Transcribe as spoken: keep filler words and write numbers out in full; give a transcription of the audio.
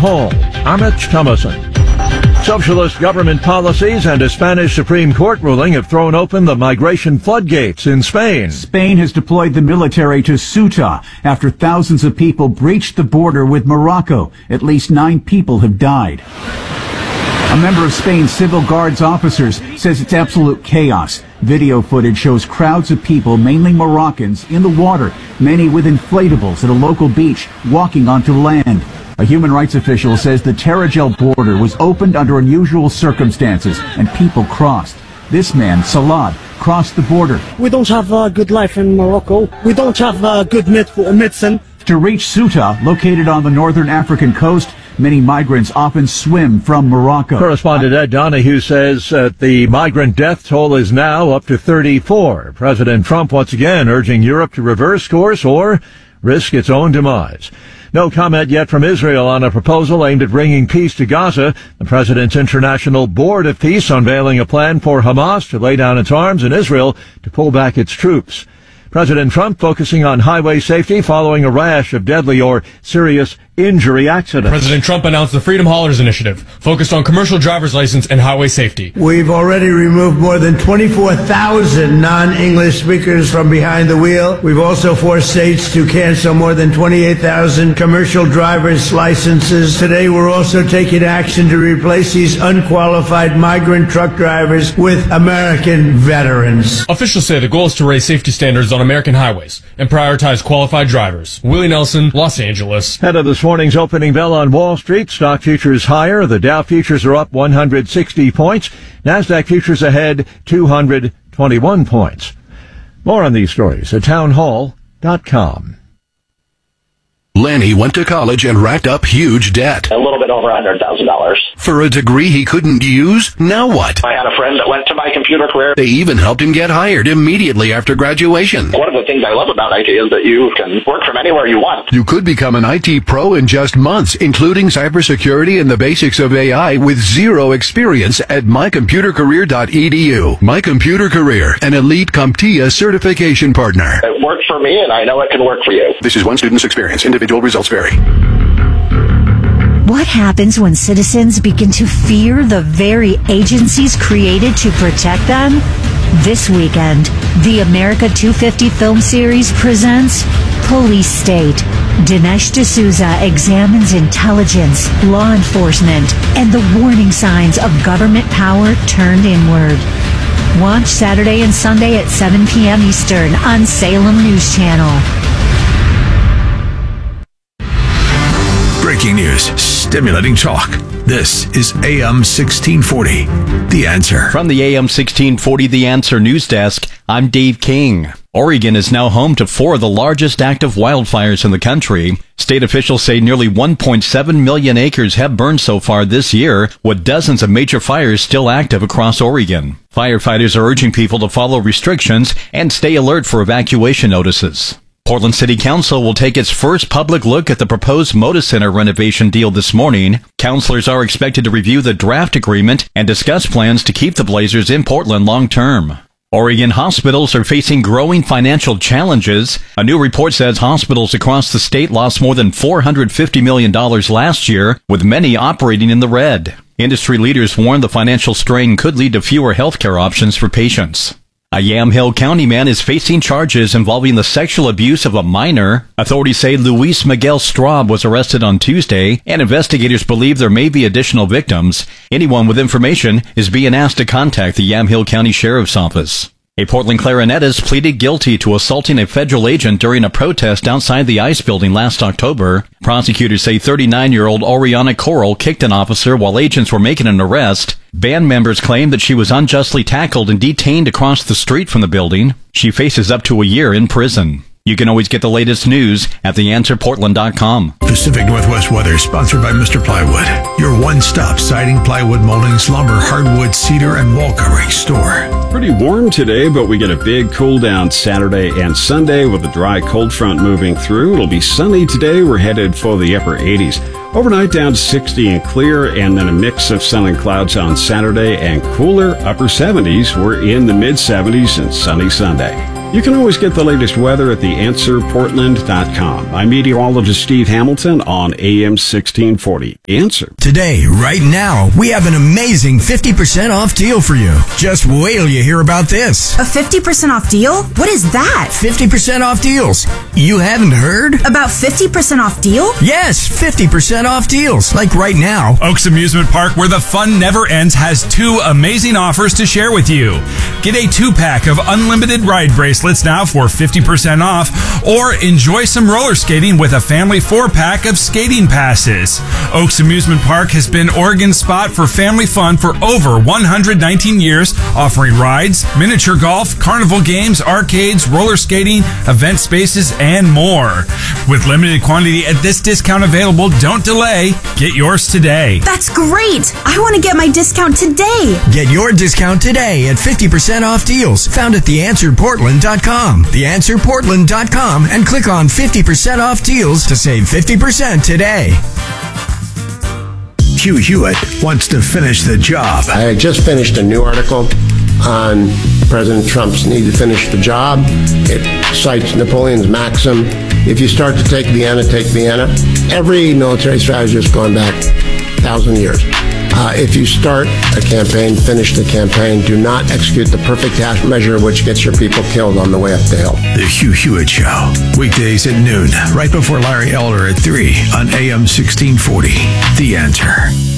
Hall. Amit Thomason. Socialist government policies and a Spanish Supreme Court ruling have thrown open the migration floodgates in Spain. Spain has deployed the military to Ceuta after thousands of people breached the border with Morocco. At least nine people have died. A member of Spain's civil guards officers says it's absolute chaos. Video footage shows crowds of people, mainly Moroccans, in the water, many with inflatables at a local beach, walking onto land. A human rights official says the Tarajal border was opened under unusual circumstances and people crossed. This man, Salad, crossed the border. We don't have a good life in Morocco. We don't have a good med- medicine. To reach Ceuta, located on the northern African coast, many migrants often swim from Morocco. Correspondent Ed Donahue says that the migrant death toll is now up to thirty-four. President Trump once again urging Europe to reverse course or risk its own demise. No comment yet from Israel on a proposal aimed at bringing peace to Gaza. The president's International Board of Peace unveiling a plan for Hamas to lay down its arms and Israel to pull back its troops. President Trump focusing on highway safety following a rash of deadly or serious injury accidents. President Trump announced the Freedom Haulers Initiative, focused on commercial driver's license and highway safety. We've already removed more than twenty-four thousand non-English speakers from behind the wheel. We've also forced states to cancel more than twenty-eight thousand commercial driver's licenses. Today, we're also taking action to replace these unqualified migrant truck drivers with American veterans. Officials say the goal is to raise safety standards on American highways and prioritize qualified drivers. Willie Nelson, Los Angeles. Head of this morning's opening bell on Wall Street. Stock futures higher. The Dow futures are up one hundred sixty points. NASDAQ futures ahead two hundred twenty-one points. More on these stories at townhall dot com. Lanny went to college and racked up huge debt. A little bit over one hundred thousand dollars. For a degree he couldn't use? Now what? I had a friend that went to My Computer Career. They even helped him get hired immediately after graduation. One of the things I love about I T is that you can work from anywhere you want. You could become an I T pro in just months, including cybersecurity and the basics of A I with zero experience at my computer career dot e d u. My Computer Career, an elite CompTIA certification partner. It worked for me, and I know it can work for you. This is one student's experience. Individual results vary. What happens when citizens begin to fear the very agencies created to protect them? This weekend, the America two fifty film series presents Police State. Dinesh D'Souza examines intelligence, law enforcement, and the warning signs of government power turned inward. Watch Saturday and Sunday at seven p.m. Eastern on Salem News Channel. Breaking news, stimulating talk. This is A M sixteen forty, The Answer. From the A M sixteen forty The Answer news desk, I'm Dave King. Oregon is now home to four of the largest active wildfires in the country. State officials say nearly one point seven million acres have burned so far this year, with dozens of major fires still active across Oregon. Firefighters are urging people to follow restrictions and stay alert for evacuation notices. Portland City Council will take its first public look at the proposed Moda Center renovation deal this morning. Councilors are expected to review the draft agreement and discuss plans to keep the Blazers in Portland long term. Oregon hospitals are facing growing financial challenges. A new report says hospitals across the state lost more than four hundred fifty million dollars last year, with many operating in the red. Industry leaders warn the financial strain could lead to fewer healthcare options for patients. A Yamhill County man is facing charges involving the sexual abuse of a minor. Authorities say Luis Miguel Straub was arrested on Tuesday, and investigators believe there may be additional victims. Anyone with information is being asked to contact the Yamhill County Sheriff's Office. A Portland clarinetist pleaded guilty to assaulting a federal agent during a protest outside the ICE building last October. Prosecutors say thirty-nine-year-old Oriana Coral kicked an officer while agents were making an arrest. Band members claim that she was unjustly tackled and detained across the street from the building. She faces up to a year in prison. You can always get the latest news at the answer portland dot com. Pacific Northwest weather sponsored by Mister Plywood, your one-stop siding, plywood, moldings, lumber, hardwood, cedar, and wall covering store. Pretty warm today, but we get a big cool down Saturday and Sunday with a dry cold front moving through. It'll be sunny today. We're headed for the upper eighties. Overnight down to sixty and clear, and then a mix of sun and clouds on Saturday and cooler upper seventies. We're in the mid seventies and sunny Sunday. You can always get the latest weather at the answer portland dot com. I'm meteorologist Steve Hamilton on A M sixteen forty. The Answer. Today, right now, we have an amazing fifty percent off deal for you. Just wait till you hear about this. A fifty percent off deal? What is that? fifty percent off deals. You haven't heard? About fifty percent off deal? Yes, fifty percent off deals. Like right now. Oaks Amusement Park, where the fun never ends, has two amazing offers to share with you. Get a two-pack of unlimited ride bracelets now for fifty percent off, or enjoy some roller skating with a family four-pack of skating passes. Oaks Amusement Park has been Oregon's spot for family fun for over one hundred nineteen years, offering rides, miniature golf, carnival games, arcades, roller skating, event spaces, and more. With limited quantity at this discount available, don't delay. Get yours today. That's great! I want to get my discount today. Get your discount today at fifty percent off deals found at the answer portland dot com. the answer portland dot com and click on fifty percent off deals to save fifty percent today. Hugh Hewitt wants to finish the job. I just finished a new article on President Trump's need to finish the job. It cites Napoleon's maxim, if you start to take Vienna, take Vienna. Every military strategist going back a thousand years. Uh, if you start a campaign, finish the campaign. Do not execute the perfect half measure which gets your people killed on the way up the hill. The Hugh Hewitt Show, weekdays at noon, right before Larry Elder at three on A M sixteen forty. The Answer.